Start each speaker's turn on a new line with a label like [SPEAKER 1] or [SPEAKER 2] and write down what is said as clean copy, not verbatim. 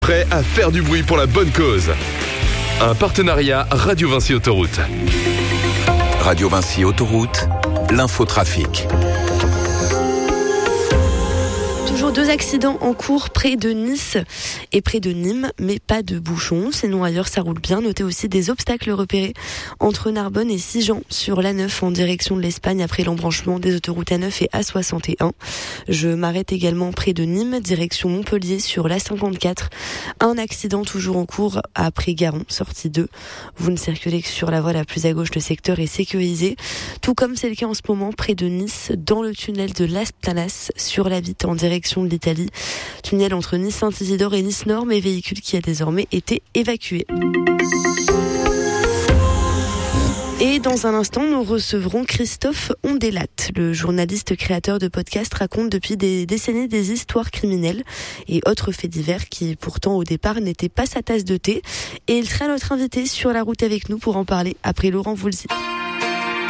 [SPEAKER 1] Prêt à faire du bruit pour la bonne cause. Un partenariat Radio Vinci Autoroute.
[SPEAKER 2] Radio Vinci Autoroute, l'infotrafic.
[SPEAKER 3] Toujours 2 accidents en cours près de Nice et près de Nîmes, mais pas de bouchons. Sinon ailleurs ça roule bien. Notez aussi des obstacles repérés entre Narbonne et Sigean sur l'A9 en direction de l'Espagne après l'embranchement des autoroutes A9 et A61. Je m'arrête également près de Nîmes, direction Montpellier sur l'A54. Un accident toujours en cours après Garon, sortie 2. Vous ne circulez que sur la voie la plus à gauche, le secteur est sécurisé. Tout comme c'est le cas en ce moment près de Nice, dans le tunnel de Las Planas sur la Vite en direction de l'Italie. Tunnel entre Nice-Saint-Isidore et Nice-Nord, mais véhicule qui a désormais été évacué. Et dans un instant, nous recevrons Christophe Ondelat. Le journaliste créateur de podcasts raconte depuis des décennies des histoires criminelles et autres faits divers qui pourtant au départ n'étaient pas sa tasse de thé. Et il sera notre invité sur la route avec nous pour en parler après Laurent Voulzy.